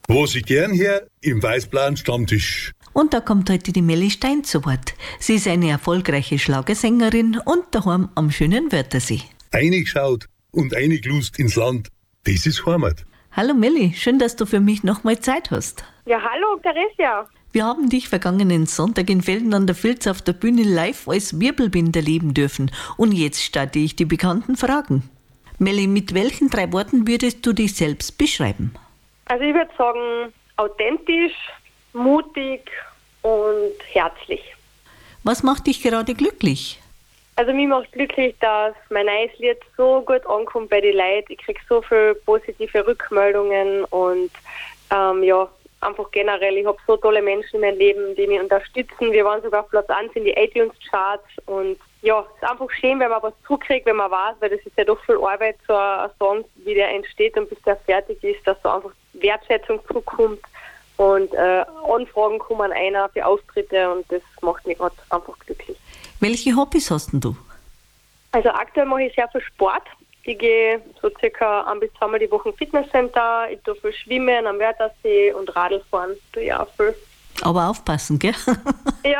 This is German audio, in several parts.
Was ich gern her im Weißblauen Stammtisch. Und da kommt heute die Melli Stein zu Wort. Sie ist eine erfolgreiche Schlagersängerin und daheim am schönen Wörthersee. Eingeschaut und eingelust ins Land. Das ist Heimat. Hallo Melli, schön, dass du für mich nochmal Zeit hast. Ja, hallo Theresia. Wir haben dich vergangenen Sonntag in Velden an der Vilz auf der Bühne live als Wirbelbinder erleben dürfen. Und jetzt starte ich die bekannten Fragen. Melli, mit welchen 3 Worten würdest du dich selbst beschreiben? Also ich würde sagen, authentisch, mutig und herzlich. Was macht dich gerade glücklich? Also mich macht glücklich, dass mein neues Lied so gut ankommt bei den Leuten. Ich kriege so viele positive Rückmeldungen und einfach generell, ich habe so tolle Menschen in meinem Leben, die mich unterstützen. Wir waren sogar auf Platz 1 in die iTunes-Charts und ja, es ist einfach schön, wenn man was zukriegt, wenn man weiß, weil das ist ja doch viel Arbeit, so ein Song, wie der entsteht und bis der fertig ist, dass da einfach Wertschätzung zurückkommt und Anfragen kommen einer für Auftritte und das macht mich gerade einfach glücklich. Welche Hobbys hast denn du? Also aktuell mache ich sehr viel Sport. Ich gehe so circa 1 bis 2 Mal die Woche ins Fitnesscenter. Ich tue viel Schwimmen am Wörthersee und Radlfahren tue ich auch viel. Aber aufpassen, gell? Ja,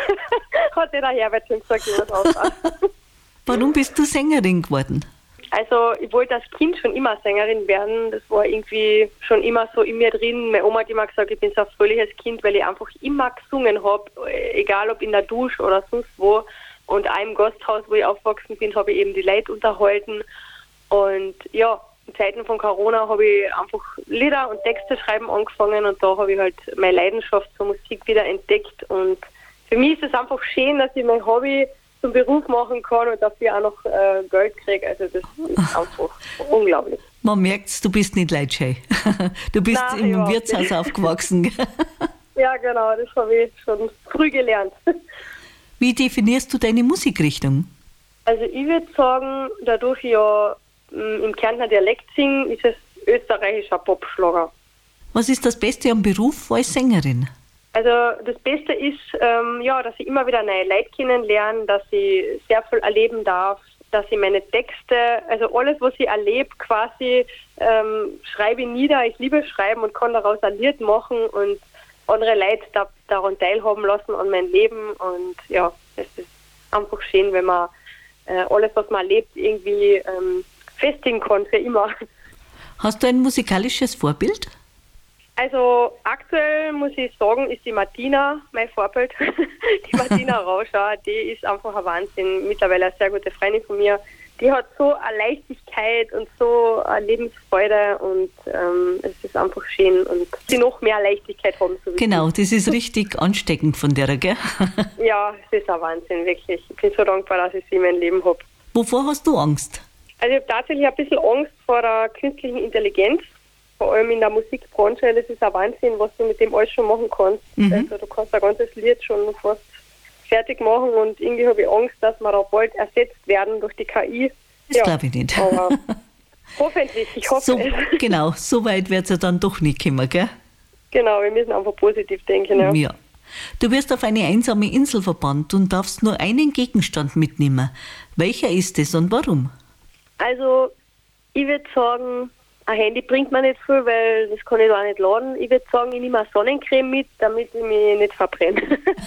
hat der Herbert schon gesagt, ich muss aufpassen. Warum bist du Sängerin geworden? Also ich wollte als Kind schon immer Sängerin werden. Das war irgendwie schon immer so in mir drin. Meine Oma hat immer gesagt, ich bin so ein fröhliches Kind, weil ich einfach immer gesungen habe, egal ob in der Dusche oder sonst wo. Und auch im Gasthaus, wo ich aufgewachsen bin, habe ich eben die Leute unterhalten. Und ja, in Zeiten von Corona habe ich einfach Lieder und Texte schreiben angefangen und da habe ich halt meine Leidenschaft zur Musik wieder entdeckt. Und für mich ist es einfach schön, dass ich mein Hobby zum Beruf machen kann und dafür auch noch Geld kriege. Also das ist einfach unglaublich. Man merkt, du bist nicht leidscheu. Du bist im Wirtshaus aufgewachsen. Ja, genau, das habe ich schon früh gelernt. Wie definierst du deine Musikrichtung? Also ich würde sagen, dadurch ich ja im Kärntner Dialekt singe, ist es österreichischer Popschlager. Was ist das Beste am Beruf als Sängerin? Also das Beste ist, dass ich immer wieder neue Leute kennenlerne, dass ich sehr viel erleben darf, dass ich meine Texte, also alles, was ich erlebe, quasi schreibe ich nieder. Ich liebe Schreiben und kann daraus ein Lied machen und andere Leute daran teilhaben lassen an mein Leben. Und ja, es ist einfach schön, wenn man alles, was man erlebt, irgendwie festigen kann für immer. Hast du ein musikalisches Vorbild? Also aktuell muss ich sagen, ist die Martina mein Vorbild. Die Martina Rauscher, die ist einfach ein Wahnsinn. Mittlerweile eine sehr gute Freundin von mir. Die hat so eine Leichtigkeit und so eine Lebensfreude und es ist einfach schön und sie noch mehr Leichtigkeit haben. So genau, das ist richtig ansteckend von der, gell? Ja, es ist ein Wahnsinn, wirklich. Ich bin so dankbar, dass ich sie in meinem Leben habe. Wovor hast du Angst? Also ich habe tatsächlich ein bisschen Angst vor der künstlichen Intelligenz, vor allem in der Musikbranche. Das ist ein Wahnsinn, was du mit dem alles schon machen kannst. Also du kannst ein ganzes Lied schon fast fertig machen und irgendwie habe ich Angst, dass wir da bald ersetzt werden durch die KI. Das glaube ich nicht. Aber hoffentlich, ich hoffe es. Genau, so weit wird es ja dann doch nicht kommen, gell? Genau, wir müssen einfach positiv denken. Ja. Du wirst auf eine einsame Insel verbannt und darfst nur einen Gegenstand mitnehmen. Welcher ist es und warum? Also, ich würde sagen, ein Handy bringt mir nicht viel, weil das kann ich auch nicht laden. Ich würde sagen, ich nehme eine Sonnencreme mit, damit ich mich nicht verbrenne.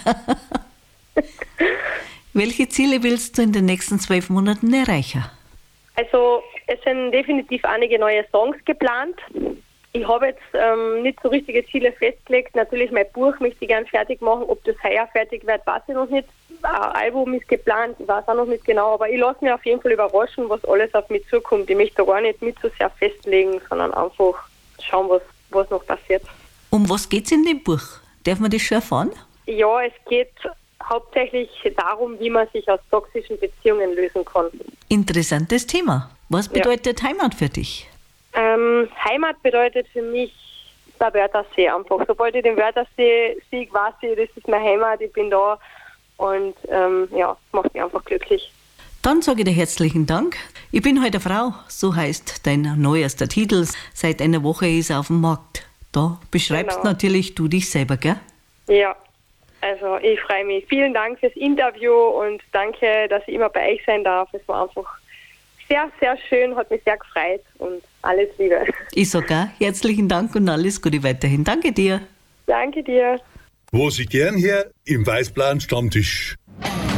Welche Ziele willst du in den nächsten 12 Monaten erreichen? Also, es sind definitiv einige neue Songs geplant. Ich habe jetzt nicht so richtige Ziele festgelegt. Natürlich, mein Buch möchte ich gerne fertig machen. Ob das heuer fertig wird, weiß ich noch nicht. Ein Album ist geplant, ich weiß auch noch nicht genau. Aber ich lasse mich auf jeden Fall überraschen, was alles auf mich zukommt. Ich möchte da gar nicht mit so sehr festlegen, sondern einfach schauen, was noch passiert. Um was geht es in dem Buch? Darf man das schon erfahren? Ja, es geht hauptsächlich darum, wie man sich aus toxischen Beziehungen lösen kann. Interessantes Thema. Was bedeutet Heimat für dich? Heimat bedeutet für mich der Wörthersee einfach. Sobald ich den Wörthersee sehe, weiß ich, das ist meine Heimat, ich bin da und macht mich einfach glücklich. Dann sage ich dir herzlichen Dank. Ich bin heute eine Frau, so heißt dein neuester Titel. Seit einer Woche ist er auf dem Markt. Da beschreibst natürlich du dich selber, gell? Ja, also ich freue mich. Vielen Dank fürs Interview und danke, dass ich immer bei euch sein darf. Es war einfach sehr, sehr schön, hat mich sehr gefreut und alles Liebe. Ich sage auch herzlichen Dank und alles Gute weiterhin. Danke dir. Danke dir. Wo Sie gern her, im Weißblauen Stammtisch.